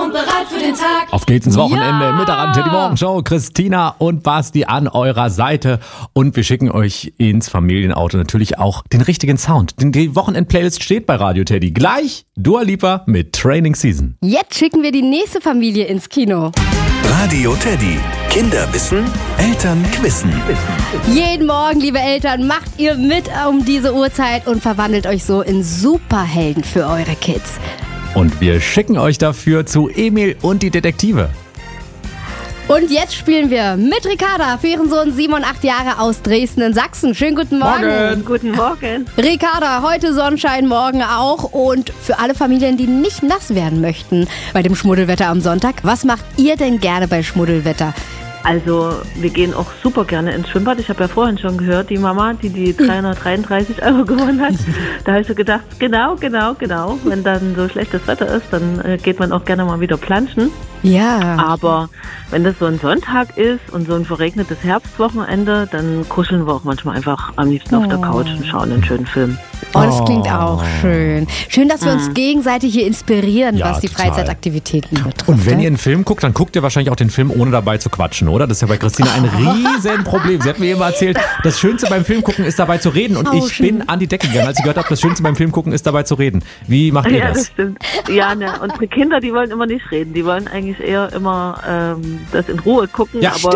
und bereit für den Tag. Auf geht's ins Wochenende Ja. mit der Randtätige Morgenshow. Christina und Basti an eurer Seite. Und wir schicken euch ins Familienauto natürlich auch den richtigen Sound. Denn die Wochenend-Playlist steht bei Radio Teddy. Gleich Dua Lipa mit Training Season. Jetzt schicken wir die nächste Familie ins Kino. Radio Teddy. Kinder wissen, Eltern quissen. Jeden Morgen, liebe Eltern, macht ihr mit um diese Uhrzeit und verwandelt euch so in Superhelden für eure Kids. Und wir schicken euch dafür zu Emil und die Detektive. Und jetzt spielen wir mit Ricarda für ihren Sohn 7 und 8 Jahre aus Dresden in Sachsen. Schönen guten Morgen. Guten Morgen. Ricarda, heute Sonnenschein, morgen auch. Und für alle Familien, die nicht nass werden möchten bei dem Schmuddelwetter am Sonntag, was macht ihr denn gerne bei Schmuddelwetter? Also wir gehen auch super gerne ins Schwimmbad. Ich habe ja vorhin schon gehört, die Mama, die 333 € gewonnen hat. Da habe ich so gedacht, genau. Wenn dann so schlechtes Wetter ist, dann geht man auch gerne mal wieder planschen. Ja. Aber wenn das so ein Sonntag ist und so ein verregnetes Herbstwochenende, dann kuscheln wir auch manchmal einfach am liebsten auf der Couch und schauen einen schönen Film. Oh, das klingt auch schön. Schön, dass wir uns gegenseitig hier inspirieren, Ja, was die total. Freizeitaktivitäten betrifft. Und wenn ihr einen Film guckt, dann guckt ihr wahrscheinlich auch den Film, ohne dabei zu quatschen, oder? Das ist ja bei Christina ein Riesenproblem. Sie hat mir immer erzählt, das Schönste beim Film gucken ist dabei zu reden. Und ich bin an die Decke gegangen, als ich gehört habe, das Schönste beim Film gucken ist dabei zu reden. Wie macht ihr Ja, das das? stimmt. Ja, ne, unsere Kinder, die wollen immer nicht reden. Die wollen eigentlich eher immer das in Ruhe gucken. Ja, aber